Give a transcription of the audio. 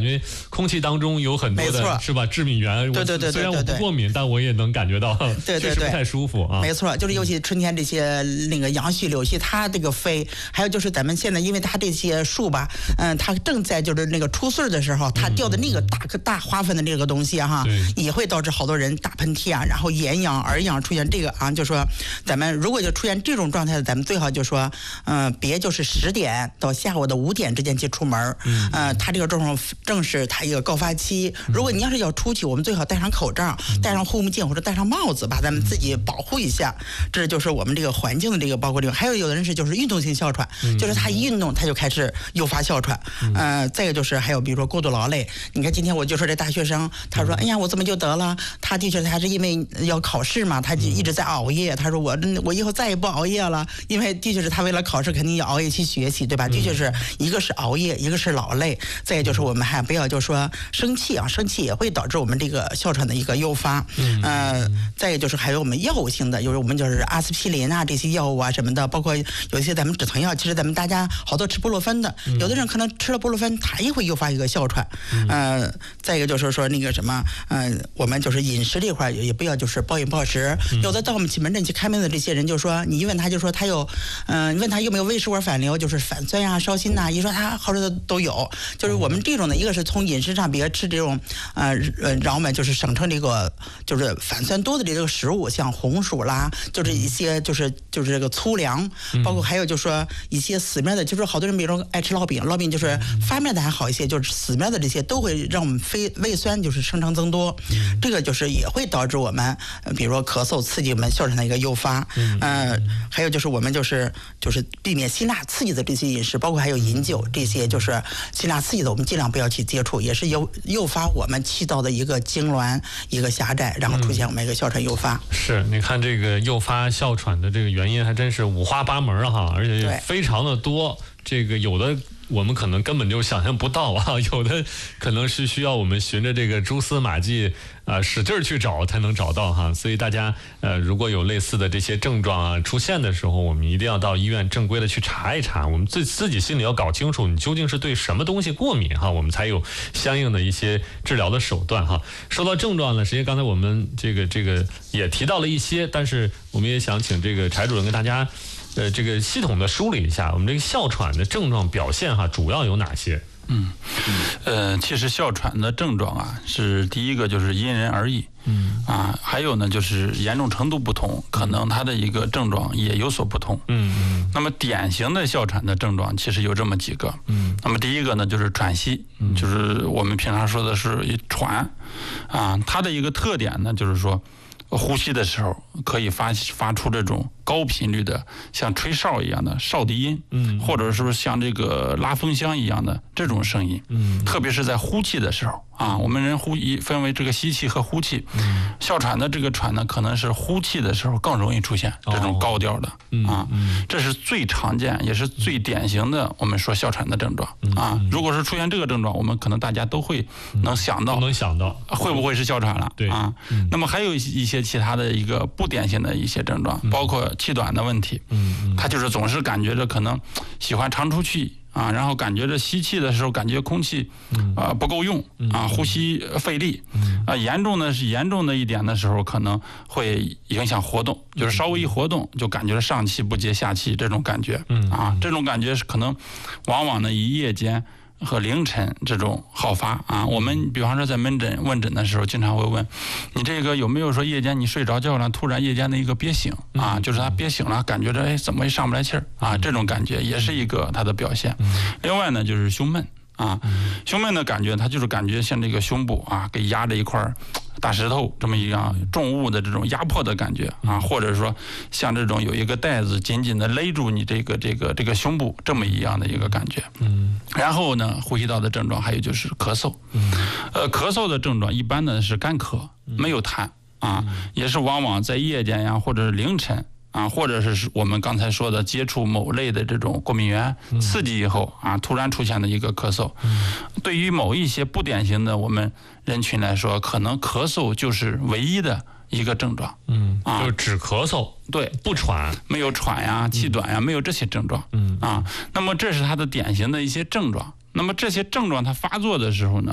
觉空气当中有很多的是吧致敏源。 对， 虽然我不过敏，但我也能感觉到， 对， 确实不太舒服啊。 没错，就是尤其春天这些那个杨絮、柳絮，它这个飞，还有就是咱们现在因为它这些树吧，它正在就是那个出穗的时候，它掉的那个大花粉的这个东西哈，也会导致好多人打喷嚏啊，然后眼痒、耳痒出现这个啊，就说咱们如果就出现这种状态的，咱们最好就说，别就是10点到下午的5点之间去出门，它这个正是它一个高发期。如果你要是要出去，我们最好戴上口罩、戴上护目镜或者戴上帽子，把咱们自己保护一下。这就是我们这个环境的这个包括这个。还有的人是就是运动性哮喘，就是他一运动他就开始诱发哮喘。再一个就是还有比如说过度劳累。你看今天我就说这大学生，他说哎呀我怎么就得了？他的确他是因为要考试嘛，他就一直在熬夜。他说我以后再也不熬夜了，因为的确是他为了考试肯定要熬夜去学习，对吧？的确是一个是熬夜，一个是劳累。再就是我们还不要就说生气啊，生气也会导致我们这个哮喘的一个诱发。再一个就是还有我们药物性的，就是我们就是阿司匹林啊这些药物啊什么的，包括有一些咱们止疼药，其实咱们大家好多吃布洛芬的，有的人可能吃了布洛芬，它也会诱发一个哮喘。再一个就是说那个什么，我们就是饮食这块也不要就是暴饮暴食。有的到我们去门诊去看病的这些人就说，你一问他就说他有，你问他有没有胃食管反流，就是反酸呀、烧心呐，一说他好多的都有。就是我们这种的，一个是从饮食上别吃这种，让我们就是省成这个就是反酸多的这个食物，像红薯啦，就是一些就是这个粗粮，包括还有就是说一些死面的，就是好多人比如说爱吃烙饼，烙饼就是发面的还好一些，就是死面的这些都会让我们胃酸就是生成增多，这个就是也会导致我们比如说咳嗽，刺激我们哮喘的一个诱发。还有就是我们就是避免辛辣刺激的这些饮食，包括还有饮酒这些就是辛辣刺激的，我们尽量不要去接触，也是诱发我们气道的一个痉挛一个狭窄，然后出现我们一个哮喘诱发。 是，你看这个诱发哮喘的这个原因还真是五花八门哈，而且非常的多。这个有的我们可能根本就想象不到啊，有的可能是需要我们循着这个蛛丝马迹使劲去找才能找到哈。所以大家如果有类似的这些症状啊出现的时候，我们一定要到医院正规的去查一查，我们自己心里要搞清楚你究竟是对什么东西过敏哈，我们才有相应的一些治疗的手段哈。说到症状呢，实际刚才我们这个也提到了一些，但是我们也想请这个柴主任跟大家这个系统的梳理一下我们这个哮喘的症状表现哈，主要有哪些？ 其实哮喘的症状啊，是第一个就是因人而异，还有呢就是严重程度不同，可能它的一个症状也有所不同。那么典型的哮喘的症状其实有这么几个。那么第一个呢就是喘息，就是我们平常说的是喘它的一个特点呢就是说呼吸的时候可以发出这种高频率的像吹哨一样的哨笛音，或者是像这个拉风箱一样的这种声音，特别是在呼气的时候我们人呼吸分为这个吸气和呼气，哮喘的这个喘呢，可能是呼气的时候更容易出现这种高调的这是最常见也是最典型的我们说哮喘的症状如果是出现这个症状，我们可能大家都会能想到会不会是哮喘了那么还有一些其他的一个不典型的一些症状，包括气短的问题，他就是总是感觉着可能喜欢长出气然后感觉着吸气的时候感觉空气不够用呼吸费力严重的一点的时候可能会影响活动，就是稍微一活动就感觉上气不接下气这种感觉这种感觉是可能往往呢以夜间和凌晨这种好发我们比方说在门诊问诊的时候经常会问你这个有没有说夜间你睡着觉了突然夜间的一个憋醒就是他憋醒了感觉着怎么也上不来气儿这种感觉也是一个他的表现。另外呢就是胸闷胸闷的感觉他就是感觉像这个胸部给压着一块大石头这么一样重物的这种压迫的感觉或者说像这种有一个带子紧紧的勒住你这个胸部这么一样的一个感觉。然后呢呼吸道的症状还有就是咳嗽咳嗽的症状一般呢是干咳没有痰也是往往在夜间呀或者是凌晨或者是我们刚才说的接触某类的这种过敏源刺激以后突然出现的一个咳嗽。对于某一些不典型的我们人群来说，可能咳嗽就是唯一的一个症状就是只咳嗽， 对， 不喘， 没有喘呀气短呀没有这些症状那么这是它的典型的一些症状。那么这些症状它发作的时候呢